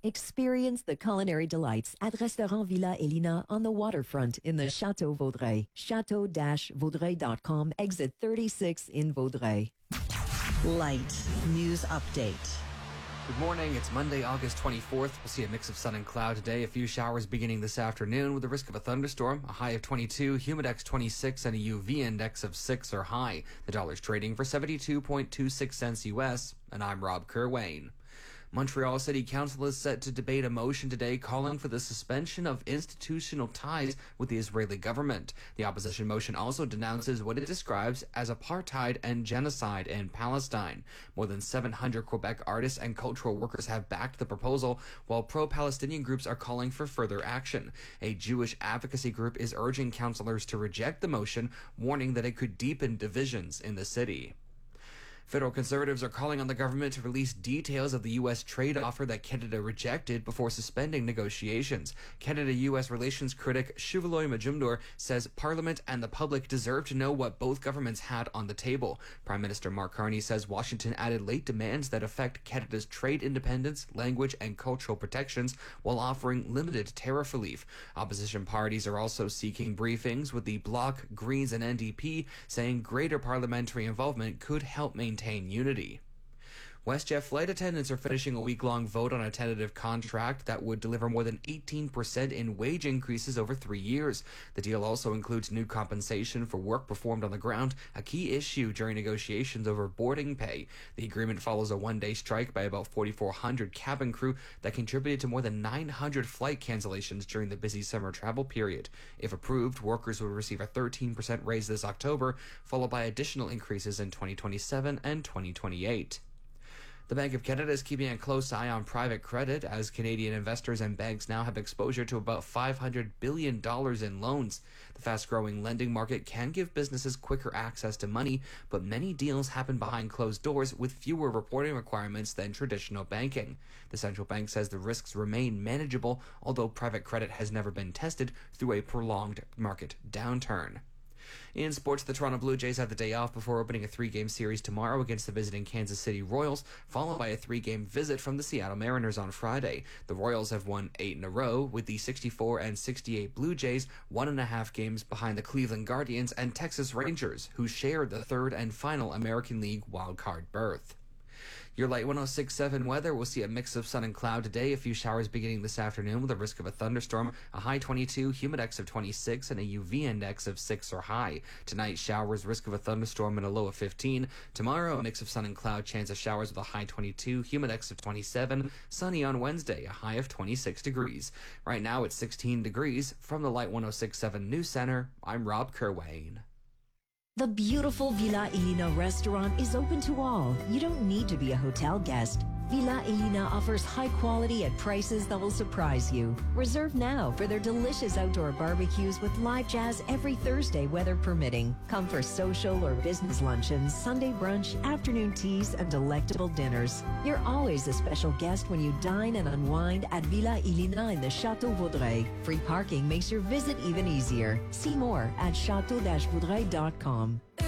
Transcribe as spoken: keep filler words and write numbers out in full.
Experience the culinary delights at Restaurant Villa Elina on the waterfront in the Chateau Vaudreuil. chateau dash vaudreuil dot com, exit thirty-six in Vaudreuil. Light News Update. Good morning. It's Monday, August twenty-fourth. We'll see a mix of sun and cloud today. A few showers beginning this afternoon with the risk of a thunderstorm. A high of twenty-two, Humidex twenty-six, and a U V index of six are high. The dollar's trading for seventy-two point two six cents U S. And I'm Rob Kerwayne. Montreal City Council is set to debate a motion today calling for the suspension of institutional ties with the Israeli government. The opposition motion also denounces what it describes as apartheid and genocide in Palestine. More than seven hundred Quebec artists and cultural workers have backed the proposal, while pro-Palestinian groups are calling for further action. A Jewish advocacy group is urging councillors to reject the motion, warning that it could deepen divisions in the city. Federal Conservatives are calling on the government to release details of the U S trade offer that Canada rejected before suspending negotiations. Canada-U S relations critic Shivaloy Majumdar says Parliament and the public deserve to know what both governments had on the table. Prime Minister Mark Carney says Washington added late demands that affect Canada's trade independence, language, and cultural protections while offering limited tariff relief. Opposition parties are also seeking briefings, with the Bloc, Greens, and N D P saying greater parliamentary involvement could help maintain Maintain unity. WestJet flight attendants are finishing a week-long vote on a tentative contract that would deliver more than eighteen percent in wage increases over three years. The deal also includes new compensation for work performed on the ground, a key issue during negotiations over boarding pay. The agreement follows a one-day strike by about forty-four hundred cabin crew that contributed to more than nine hundred flight cancellations during the busy summer travel period. If approved, workers would receive a thirteen percent raise this October, followed by additional increases in twenty twenty-seven and twenty twenty-eight. The Bank of Canada is keeping a close eye on private credit, as Canadian investors and banks now have exposure to about five hundred billion dollars in loans. The fast-growing lending market can give businesses quicker access to money, but many deals happen behind closed doors with fewer reporting requirements than traditional banking. The central bank says the risks remain manageable, although private credit has never been tested through a prolonged market downturn. In sports, the Toronto Blue Jays have the day off before opening a three-game series tomorrow against the visiting Kansas City Royals, followed by a three-game visit from the Seattle Mariners on Friday. The Royals have won eight in a row, with the sixty-four and sixty-eight Blue Jays one and a half games behind the Cleveland Guardians and Texas Rangers, who share the third and final American League wildcard berth. Your Light one oh six point seven weather will see a mix of sun and cloud today. A few showers beginning this afternoon with a risk of a thunderstorm. A high twenty-two, Humidex of twenty-six, and a U V index of six are high. Tonight, showers, risk of a thunderstorm, and a low of fifteen. Tomorrow, a mix of sun and cloud, chance of showers with a high twenty-two, Humidex of twenty-seven. Sunny on Wednesday, a high of twenty-six degrees. Right now, it's sixteen degrees. From the Light one oh six point seven News Center, I'm Rob Kerwayne. The beautiful Villa Elina restaurant is open to all. You don't need to be a hotel guest. Villa Elina offers high quality at prices that will surprise you. Reserve now for their delicious outdoor barbecues with live jazz every Thursday, weather permitting. Come for social or business luncheons, Sunday brunch, afternoon teas, and delectable dinners. You're always a special guest when you dine and unwind at Villa Elina in the Chateau Vaudreuil. Free parking makes your visit even easier. See more at chateau dash vaudreuil dot com.